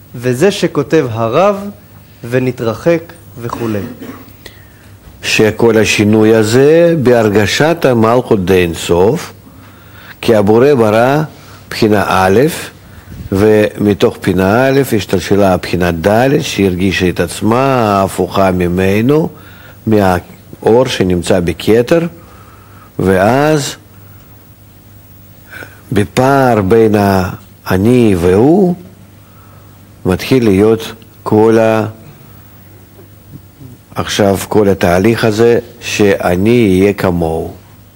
וזה שכותב הרב ונתרחק וכו'. שכל השינוי הזה בהרגשת המלכות די סוף, כי הבורא ברא בחינה א', ומתוך בחינה א' השתלשלה בחינה ד' שהרגישה את עצמה ההפוכה ממנו, מהאור שנמצא בכתר, ואז בפער בין אני והוא מתחיל להיות עכשיו כל התהליך הזה שאני אהיה כמוהו.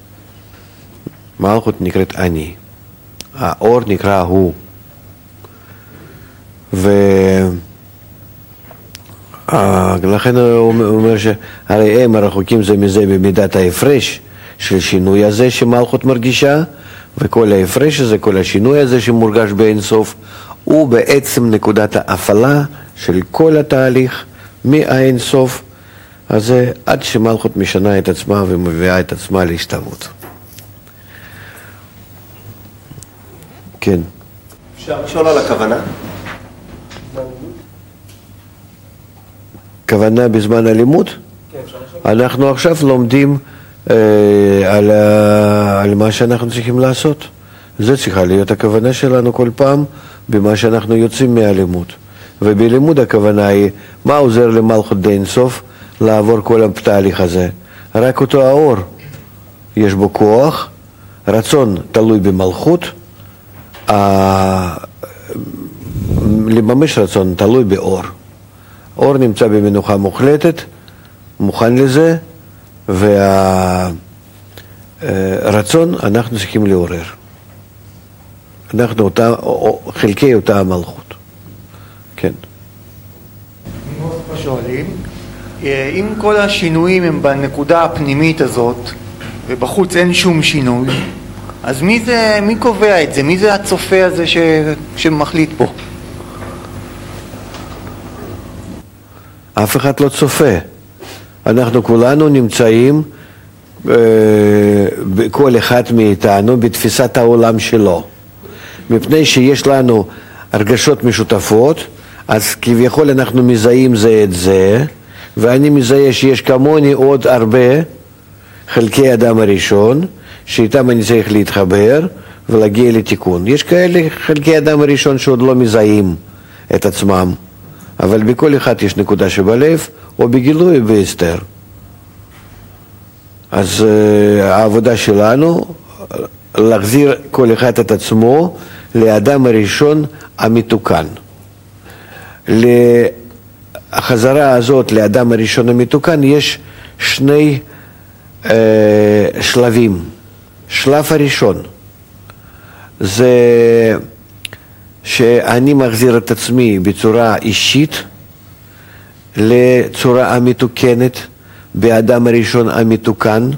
מלכות נקראת אני, האור נקרא הוא. ולכן הוא אומר שהרי הם הרחוקים זה מזה במידת ההפרש של שינוי הזה שמלכות מרגישה, וכל ההפרש הזה, כל השינוי הזה שמורגש באין סוף, הוא בעצם נקודת ההפעלה של כל התהליך מהאין סוף הזה עד שמלכות משנה את עצמה ומביאה את עצמה להשתוות. כן. אפשר לשאול על הכוונה? כוונה בזמן הלימוד? כן, אפשר לשאול. אנחנו עכשיו לומדים על מה שאנחנו צריכים לעשות. זה צריכה להיות הכוונה שלנו כל פעם במה שאנחנו יוצאים מהלימוד. ובלימוד הכוונה היא מה עוזר למלכות די אינסוף לעבור כל התהליך הזה. רק אותו האור. יש בו כוח, רצון תלוי במלכות, לממש רצון תלוי באור. אור נמצא במנוחה מוחלטת, מוכן לזה, והרצון אנחנו צריכים לעורר. אנחנו חלקי אותה המלכות. כן. שואלים, אם כל השינויים הם בנקודה הפנימית הזאת, ובחוץ אין שום שינוי, אז מי קובע את זה? מי זה הצופה הזה שמחליט פה? אף אחד לא צופה. אנחנו כולנו נמצאים, כל אחד מאיתנו, בתפיסת העולם שלו. מפני שיש לנו הרגשות משותפות, אז כביכול אנחנו מזהים זה את זה, ואני מזהה שיש כמוני עוד הרבה חלקי אדם הראשון, שאיתם אני צריך להתחבר ולהגיע לתיקון. יש כאלה חלקי אדם הראשון שעוד לא מזהים את עצמם, אבל בכל אחד יש נקודה שבלב, או בגילוי או בהסתר. אז העבודה שלנו, להחזיר כל אחד את עצמו לאדם הראשון המתוקן. לחזרה הזאת לאדם הראשון המתוקן יש שני שלבים. שלב הראשון זה שאני מחזיר את עצמי בצורה אישית לצורה המתוקנת באדם הראשון המתוקן,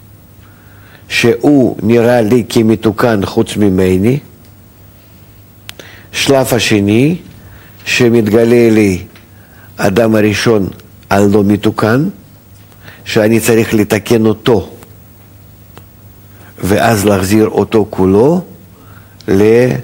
שהוא נראה לי כמתוקן חוץ ממני. שלב השני שמתגלה לי אדם הראשון הלא מתוקן, שאני צריך לתקן אותו ואז להחזיר אותו כולו לגמר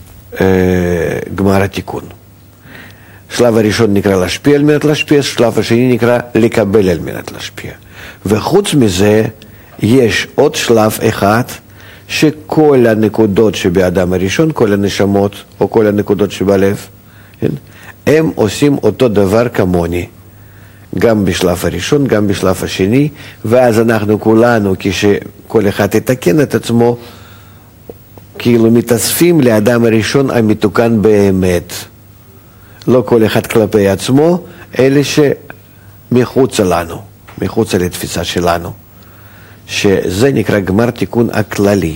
התיקון. שלב הראשון נקרא להשפיע על מנת להשפיע, שלב השני נקרא לקבל על מנת להשפיע. וחוץ מזה יש עוד שלב אחד שכל הנקודות שבאדם הראשון, כל הנשמות או כל הנקודות שבלב, הם עושים אותו דבר כמוני. גם בשלב הראשון, גם בשלב השני, ואז אנחנו כולנו, כשכל אחד יתקן את עצמו, כאילו מתאספים לאדם הראשון המתוקן באמת. לא כל אחד כלפי עצמו, אלה שמחוץ לנו, מחוץ לתפיסה שלנו, שזה נקרא גמר תיקון הכללי,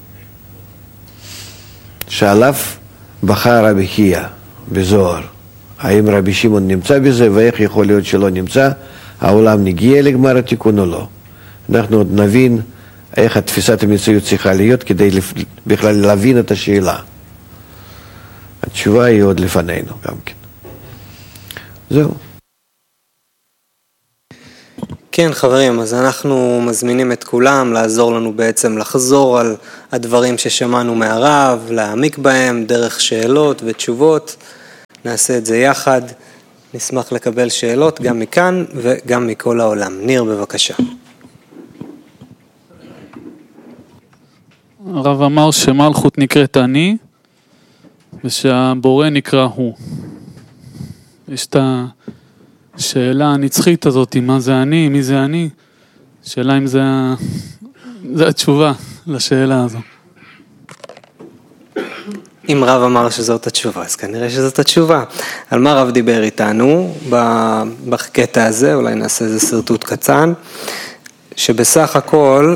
שעליו בחר רבי חייא בזוהר. האם רבי שמעון נמצא בזה, ואיך יכול להיות שלא נמצא, העולם נגיע לגמר התיקון או לא. אנחנו עוד נבין איך התפיסת המציאות צריכה להיות כדי בכלל להבין את השאלה. התשובה היא עוד לפנינו גם כן. זהו. כן חברים, אז אנחנו מזמינים את כולם לעזור לנו בעצם לחזור על הדברים ששמענו מהרב, להעמיק בהם דרך שאלות ותשובות. נעשה את זה יחד, נשמח לקבל שאלות גם מכאן וגם מכל העולם. ניר, בבקשה. הרב אמר שמלכות נקראת אני, ושהבורא נקרא הוא. יש את השאלה הנצחית הזאת, מה זה אני, מי זה אני? שאלה אם זה התשובה לשאלה הזו. אם רב אמר שזאת התשובה, אז כנראה שזאת התשובה. על מה רב דיבר איתנו בקטע הזה, אולי נעשה איזה סרטוט קצן, שבסך הכל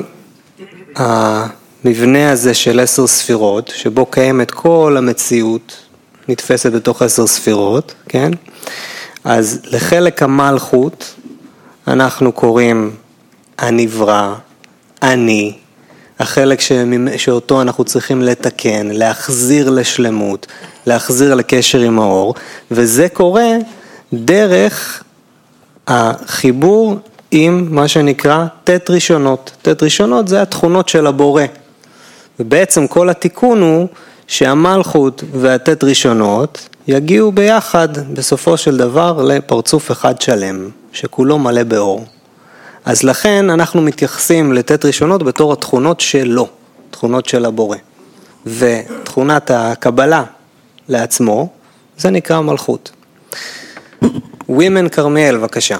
המבנה הזה של 10 ספירות, שבו קיימת כל המציאות, נתפסת בתוך 10 ספירות, כן? אז לחלק המלכות אנחנו קוראים הנברא, אני, החלק שאותו אנחנו צריכים לתקן, להחזיר לשלמות, להחזיר לקשר עם האור, וזה קורה דרך החיבור עם מה שנקרא תת ראשונות. תת ראשונות זה התכונות של הבורא. ובעצם כל התיקון הוא שהמלכות והתת ראשונות יגיעו ביחד בסופו של דבר לפרצוף אחד שלם, שכולו מלא באור. אז לכן אנחנו מתייחסים לתת ראשונות בתור התכונות שלו, תכונות של הבורא. ותכונת הקבלה לעצמו, זה נקרא מלכות. ווימן קרמיאל, בבקשה.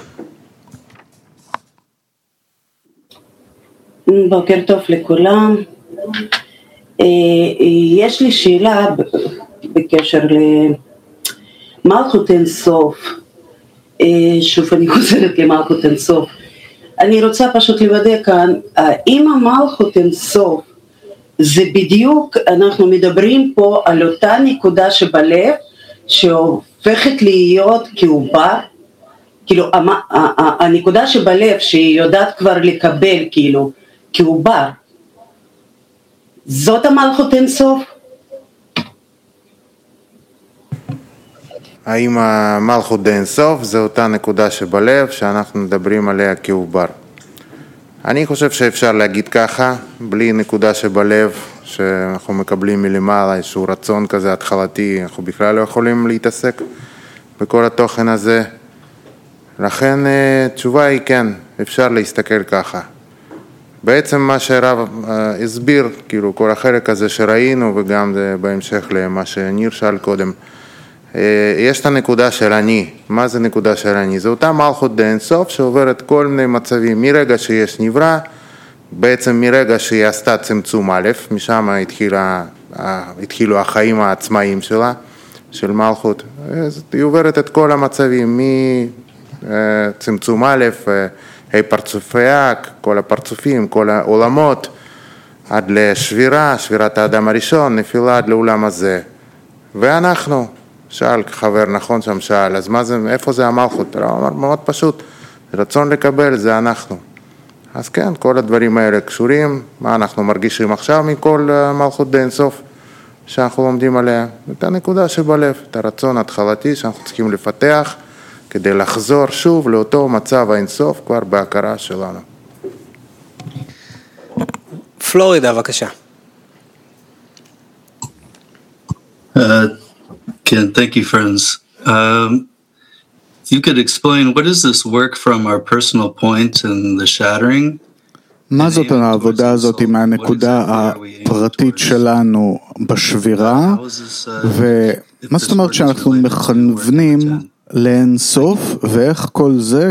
בוקר טוב לכולם. יש לי שאלה בקשר למלכות אין סוף. שוב אני חוזרת למלכות אין סוף. אני רוצה פשוט לוודא כאן, אם המלכות אין סוף, זה בדיוק, אנחנו מדברים פה על אותה נקודה שבלב, שהופכת להיות כעובר, כאילו הנקודה שבלב שהיא יודעת כבר לקבל כאילו כעובר, זאת המלכות אין סוף? האם המלכות אין סוף זה אותה נקודה שבלב שאנחנו מדברים עליה כעובר? אני חושב שאפשר להגיד ככה, בלי נקודה שבלב שאנחנו מקבלים מלמעלה, איזשהו רצון כזה התחלתי, אנחנו בכלל לא יכולים להתעסק בכל התוכן הזה. לכן תשובה היא כן, אפשר להסתכל ככה. בעצם מה שהרב הסביר, כאילו כל החלק הזה שראינו וגם זה בהמשך למה שניר שאל קודם, יש את הנקודה של אני. מה זה נקודה של אני? זה אותה מלכות אין סוף שעוברת כל מיני מצבים, מרגע שיש נברא, בעצם מרגע שהיא עשתה צמצום א', משם התחילו החיים העצמאיים שלה, של מלכות. היא עוברת את כל המצבים, מצמצום א', פרצופיה, כל הפרצופים, כל העולמות, עד לשבירה, שבירת האדם הראשון, נפילה עד לעולם הזה. ואנחנו, שאל חבר נכון שם שאל, אז מה זה, איפה זה המלכות? הוא אמר מאוד פשוט, רצון לקבל זה אנחנו. אז כן, כל הדברים האלה קשורים, מה אנחנו מרגישים עכשיו מכל מלכות באין סוף שאנחנו לומדים עליה? את הנקודה שבלב, את הרצון התחלתי שאנחנו צריכים לפתח כדי לחזור שוב לאותו מצב האין סוף כבר בהכרה שלנו. פלורידה, בבקשה. Ken, thank you, friends. You could explain what is this work from our personal point and the shattering? מה זאת העבודה הזאת עם הנקודה הפרטית שלנו בשבירה, ומה זאת אומרת שאנחנו מכוונים לאין סוף, ואיך כל זה